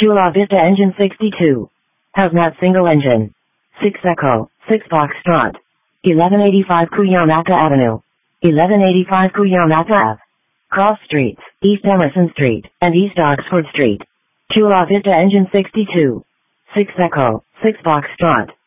Chula Vista engine 62. Hazmat single engine. 6 Echo, 6 Foxtrot. 1185 Cuyamaca Avenue. 1185 Cuyamaca Ave. Cross Streets, East Emerson Street, and East Oxford Street. Chula Vista engine 62. 6 Echo, 6 Foxtrot.